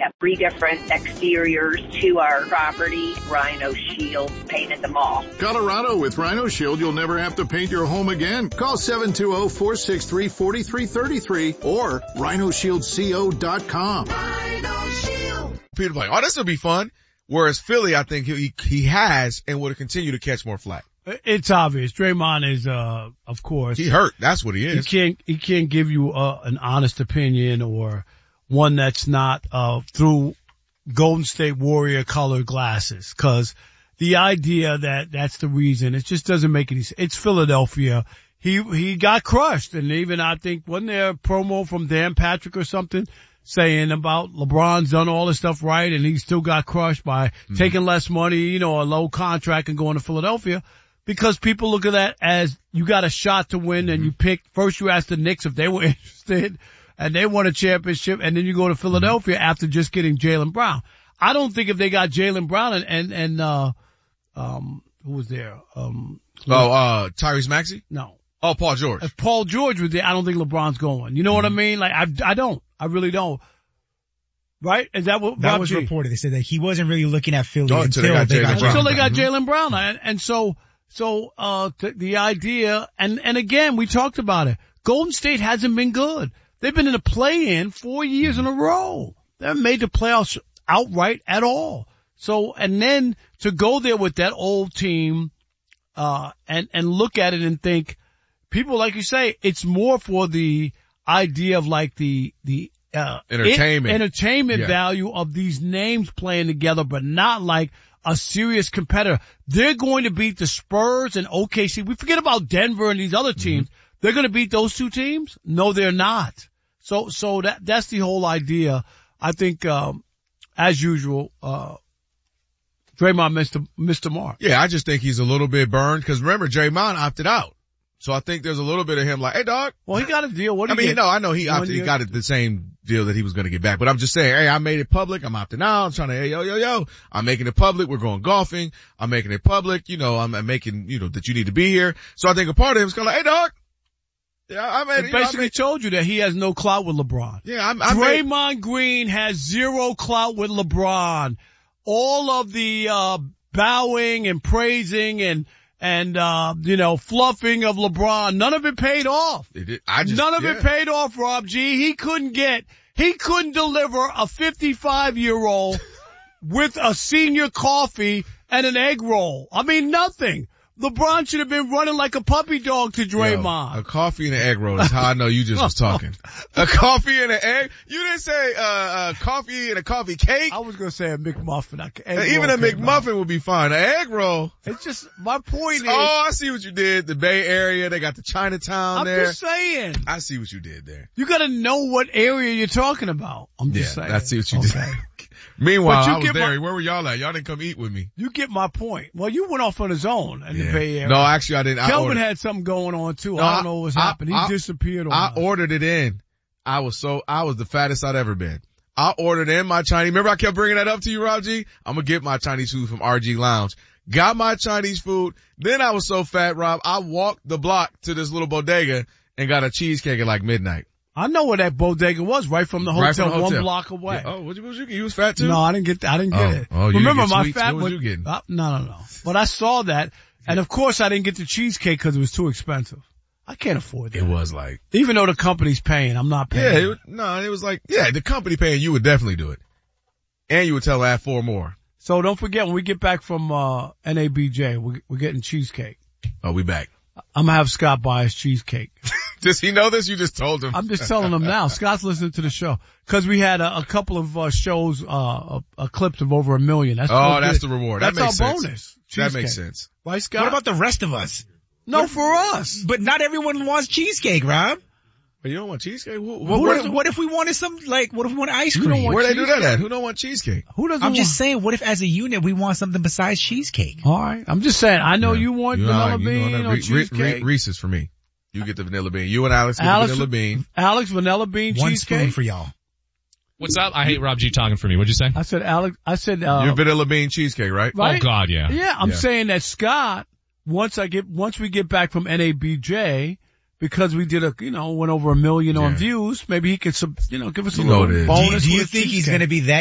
have 3 different exteriors to our property. Rhino Shield painted them all. Colorado, with Rhino Shield, you'll never have to paint your home again. Call 720-463-4333 or rhinoshieldco.com. Rhino Shield. People are like, oh, this will be fun. Whereas Philly, I think he has and would continue to catch more flack. It's obvious. Draymond is, of course. He hurt. That's what he is. He can't give you, an honest opinion or one that's not, through Golden State Warrior colored glasses. Cause the idea that that's the reason, it just doesn't make any sense. It's Philadelphia. He got crushed. And even I think, wasn't there a promo from Dan Patrick or something saying about LeBron's done all this stuff right and he still got crushed by taking less money, a low contract and going to Philadelphia? Because people look at that as you got a shot to win and you pick, first you ask the Knicks if they were interested and they won a championship and then you go to Philadelphia after just getting Jaylen Brown. I don't think if they got Jaylen Brown and who was there? Tyrese Maxey? No. Oh, Paul George. If Paul George was there, I don't think LeBron's going. You know what I mean? Like, I don't. I really don't. Right? Is that what that was reported? They said that he wasn't really looking at Philly until they got Jaylen Brown. And so the idea, and again, we talked about it. Golden State hasn't been good. They've been in a play-in 4 years in a row. They haven't made the playoffs outright at all. So, and then to go there with that old team, and look at it and think, people, like you say, it's more for the idea of like the entertainment value of these names playing together, but not like a serious competitor. They're going to beat the Spurs and OKC. We forget about Denver and these other teams. They're going to beat those 2 teams? No, they're not. So that's the whole idea. I think, as usual, Draymond missed the mark. Yeah, I just think he's a little bit burned because remember, Draymond opted out. So I think there's a little bit of him like, hey, dog. Well, he got a deal. What do you get? I know he opted. He got the same deal that he was going to get back. But I'm just saying, hey, I made it public. I'm opting out. I'm trying to, hey, yo. I'm making it public. We're going golfing. I'm making it public. I'm making, that you need to be here. So I think a part of him is going to like, hey, dog. Yeah, I made it. Basically told you that he has no clout with LeBron. Yeah, Draymond Green has zero clout with LeBron. All of the, bowing and praising and fluffing of LeBron. None of it paid off. None of it paid off, Rob G. He couldn't deliver a 55-year-old with a senior coffee and an egg roll. I mean, nothing. LeBron should have been running like a puppy dog to Draymond. A coffee and an egg roll is how I know you just was talking. A coffee and an egg? You didn't say coffee and a coffee cake? I was going to say a McMuffin. Even a McMuffin would be fine. An egg roll. It's just, my point is. Oh, I see what you did. The Bay Area, they got the Chinatown there. I'm just saying. I see what you did there. You got to know what area you're talking about. I'm just saying. I see what you did. Meanwhile, I was there. Where were y'all at? Y'all didn't come eat with me. You get my point. Well, you went off on his own in the Bay Area. No, actually, I didn't. Kelvin had something going on too. I don't know what's happened. He disappeared on us. I ordered it in. I was the fattest I'd ever been. I ordered in my Chinese. Remember I kept bringing that up to you, Rob G? I'm gonna get my Chinese food from RG Lounge. Got my Chinese food. Then I was so fat, Rob, I walked the block to this little bodega and got a cheesecake at like midnight. I know where that bodega was, right from the hotel, 1 block away. Yeah. Oh, what you get? You was fat too? No, I didn't get it. Oh, remember my fat was you getting? No. But I saw that, and of course I didn't get the cheesecake because it was too expensive. I can't afford that. It was like, even though the company's paying, I'm not paying. Yeah, it was like, the company paying, you would definitely do it, and you would tell add 4 more. So don't forget when we get back from NABJ, we're getting cheesecake. Oh, we back. I'm gonna have Scott buy his cheesecake. Does he know this? You just told him. I'm just telling him now. Scott's listening to the show. Cause we had a couple of shows, clips of over 1 million. That's the reward. That's that makes our sense. bonus. That makes sense. Right, Scott? What about the rest of us? No, for us. But not everyone wants cheesecake, Rob. But you don't want cheesecake? What if we wanted what if we want ice cream? Where they do that at? Who don't want cheesecake? I'm just saying, what if as a unit we want something besides cheesecake? All right. I'm just saying, I know you want vanilla bean or cheesecake. Reese's for me. You get the vanilla bean. You and Alex get the vanilla bean. Alex, vanilla bean cheesecake. 1 spoon for y'all. What's up? I hate Rob G talking for me. What'd you say? I said, Alex, your vanilla bean cheesecake, right? Right? Oh God, yeah. Yeah, I'm saying that Scott, once we get back from NABJ, because we did went over 1 million on views, maybe he could, give us a little bonus. Do you think he's going to be that